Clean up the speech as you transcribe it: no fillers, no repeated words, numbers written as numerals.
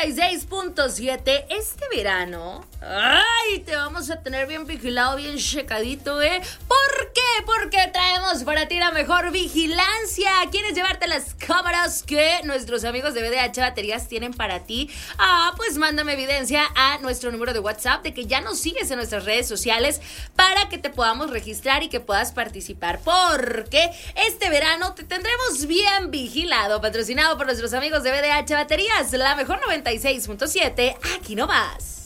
96.7 este verano. ¡Ay! Te vamos a tener bien vigilado, bien checadito, ¿eh? ¿Por qué? Porque traemos para ti la mejor vigilancia. ¿Quieres llevarte las cámaras que nuestros amigos de BDH Baterías tienen para ti? Pues mándame evidencia a nuestro número de WhatsApp de que ya nos sigues en nuestras redes sociales para que te podamos registrar y que puedas participar. Porque este verano te tendremos bien vigilado, patrocinado por nuestros amigos de BDH Baterías, la mejor 96.7, aquí nomás.